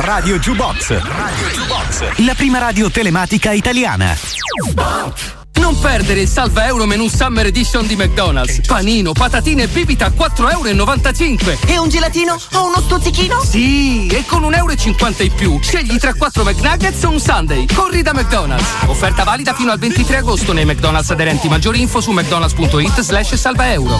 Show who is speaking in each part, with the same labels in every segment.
Speaker 1: Radio Jukebox. La prima radio telematica italiana.
Speaker 2: Non perdere il salva euro menù Summer Edition di McDonald's. Panino, patatine e bibita a €4,95.
Speaker 3: E un gelatino o uno stuzzichino?
Speaker 2: Sì, e con €1,50 in più scegli tra 4 McNuggets o un Sundae. Corri da McDonald's. Offerta valida fino al 23 agosto nei McDonald's aderenti. Maggiori info su mcdonalds.it/salvaeuro.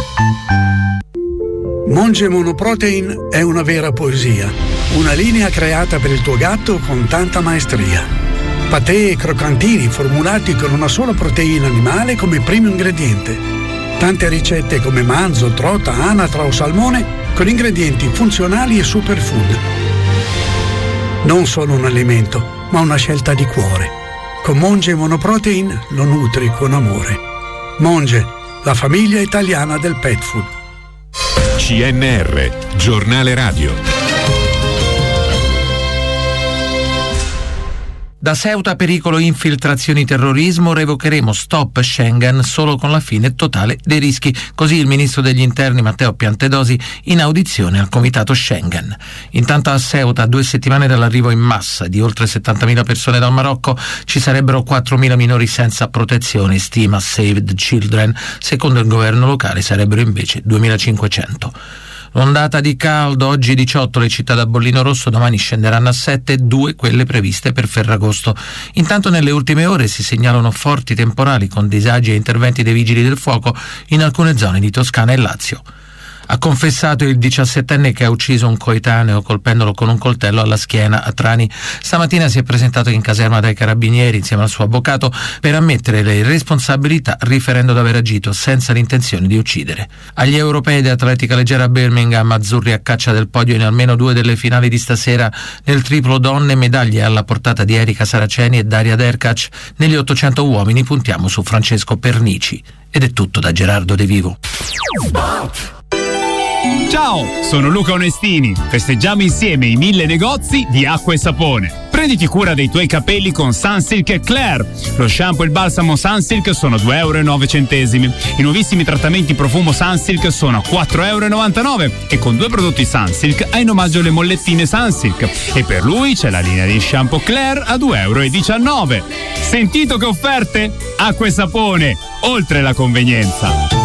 Speaker 4: Monge Monoprotein è una vera poesia. Una linea creata per il tuo gatto con tanta maestria. Patè e croccantini formulati con una sola proteina animale come primo ingrediente. Tante ricette come manzo, trota, anatra o salmone con ingredienti funzionali e superfood. Non solo un alimento, ma una scelta di cuore. Con Monge Monoprotein lo nutri con amore. Monge, la famiglia italiana del pet food.
Speaker 5: CNR, giornale radio.
Speaker 6: Da Ceuta pericolo infiltrazioni terrorismo, revocheremo stop Schengen solo con la fine totale dei rischi. Così il ministro degli interni Matteo Piantedosi in audizione al comitato Schengen. Intanto a Ceuta, a 2 settimane dall'arrivo in massa di oltre 70.000 persone dal Marocco, ci sarebbero 4.000 minori senza protezione, stima Save the Children. Secondo il governo locale sarebbero invece 2.500. L'ondata di caldo, oggi 18 le città da bollino rosso, domani scenderanno a 7, 2 quelle previste per Ferragosto. Intanto nelle ultime ore si segnalano forti temporali con disagi e interventi dei vigili del fuoco in alcune zone di Toscana e Lazio. Ha confessato il 17enne che ha ucciso un coetaneo colpendolo con un coltello alla schiena a Trani. Stamattina si è presentato in caserma dai carabinieri insieme al suo avvocato per ammettere le responsabilità, riferendo di aver agito senza l'intenzione di uccidere. Agli europei di atletica leggera a Birmingham, azzurri a caccia del podio in almeno 2 delle finali di stasera. Nel triplo donne, medaglie alla portata di Erika Saraceni e Daria Derkac. Negli 800 uomini puntiamo su Francesco Pernici. Ed è tutto da Gerardo De Vivo.
Speaker 7: Ciao, sono Luca Onestini. Festeggiamo insieme i 1000 negozi di acqua e sapone. Prenditi cura dei tuoi capelli con Sunsilk e Claire. Lo shampoo e il balsamo Sunsilk sono €2,09. I nuovissimi trattamenti profumo Sunsilk sono €4,99 e con 2 prodotti Sunsilk hai in omaggio le mollettine Sunsilk. E per lui c'è la linea di shampoo Claire a €2,19. Sentito che offerte? Acqua e sapone, oltre la convenienza.